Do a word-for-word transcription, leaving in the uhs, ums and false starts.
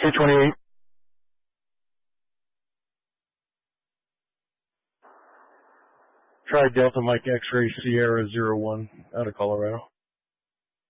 two twenty-eight. Try Delta Mike X-Ray Sierra zero one out of Colorado.